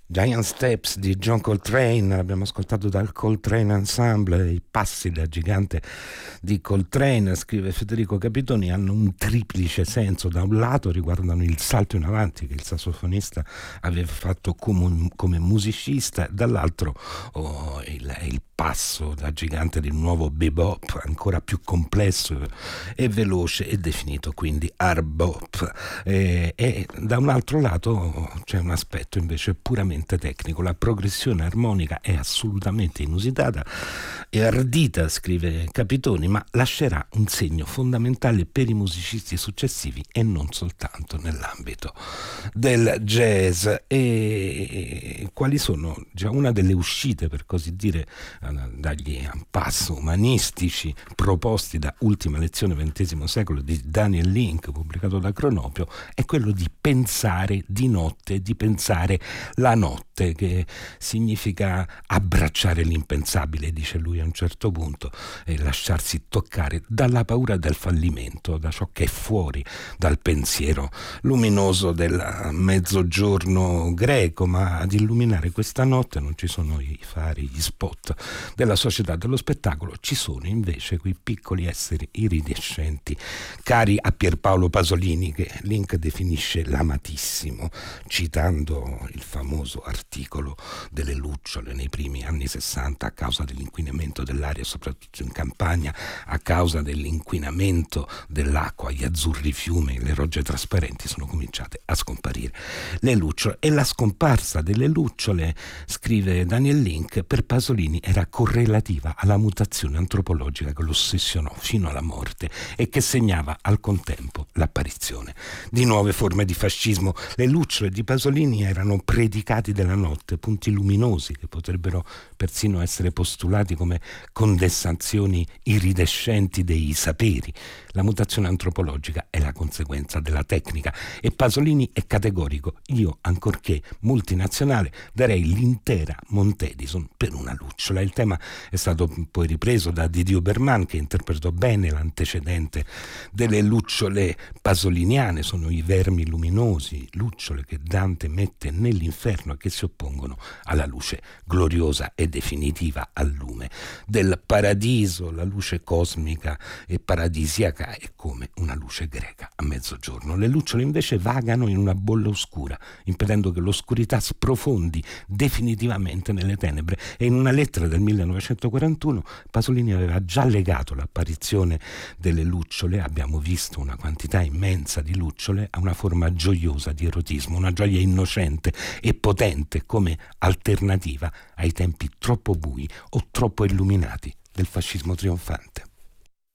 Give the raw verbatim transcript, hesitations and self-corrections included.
Giant Steps di John Coltrane, l'abbiamo ascoltato dal Coltrane Ensemble. I passi da gigante di Coltrane, scrive Federico Capitoni, hanno un triplice senso. Da un lato riguardano il salto in avanti che il sassofonista aveva fatto come, come musicista, dall'altro oh, il, il passo da gigante di un nuovo bebop ancora più complesso e veloce e definito quindi hard bop. E, e da un altro lato c'è un aspetto invece puramente tecnico. La progressione armonica è assolutamente inusitata e ardita, scrive Capitoni, ma lascerà un segno fondamentale per i musicisti successivi e non soltanto nell'ambito del jazz. E quali sono già una delle uscite, per così dire, dagli impasse umanistici proposti da Ultima lezione ventesimo secolo di Daniel Link, pubblicato da Cronopio, è quello di pensare di notte, di pensare la notte, che significa abbracciare l'impensabile, dice lui a un certo punto, e lasciarsi toccare dalla paura del fallimento, da ciò che è fuori dal pensiero luminoso del mezzogiorno greco. Ma ad illuminare questa notte non ci sono i fari, gli spot della società dello spettacolo, ci sono invece quei piccoli esseri iridescenti cari a Pierpaolo Pasolini, che Link definisce l'amatissimo, citando il famoso articolo delle lucciole nei primi anni sessanta a causa dell'inquinamento dell'aria, soprattutto in Campania, a causa dell'inquinamento dell'acqua, gli azzurri fiumi, le rogge trasparenti, sono cominciate a scomparire le lucciole. E la scomparsa delle lucciole, scrive Daniel Link, per Pasolini era correlativa alla mutazione antropologica che lo ossessionò fino alla morte e che segnava al contempo l'apparizione di nuove forme di fascismo. Le lucciole di Pasolini erano predicati della notte, punti luminosi che potrebbero persino essere postulati come condensazioni iridescenti dei saperi. La mutazione antropologica è la conseguenza della tecnica e Pasolini è categorico: io, ancorché multinazionale, darei l'intera Monte Edison per una lucciola. Il tema è stato poi ripreso da Didier Berman, che interpretò bene l'antecedente delle lucciole pasoliniane. Sono i vermi luminosi, lucciole che Dante mette nell'inferno e che si oppongono alla luce gloriosa e definitiva, al lume del paradiso. La luce cosmica e paradisiaca è come una luce greca a mezzogiorno. Le lucciole invece vagano in una bolla oscura, impedendo che l'oscurità sprofondi definitivamente nelle tenebre. E in una lettera del millenovecentoquarantuno Pasolini aveva già legato l'apparizione delle lucciole, abbiamo visto una quantità immensa di lucciole, a una forma gioiosa di erotismo, una gioia innocente e potente come alternativa ai tempi troppo bui o troppo illuminati del fascismo trionfante.